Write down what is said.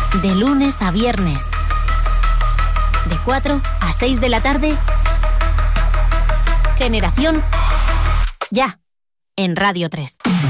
De lunes a viernes. De 4 a 6 de la tarde. Generación Ya, en Radio 3.